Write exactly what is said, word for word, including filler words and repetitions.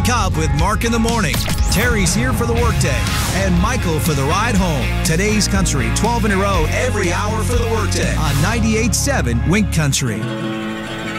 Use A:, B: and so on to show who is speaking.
A: Wake up with Mark in the morning. Terry's here for the workday, and Michael for the ride home. Today's Country, twelve in a row, every hour for the workday on ninety-eight point seven Wink Country.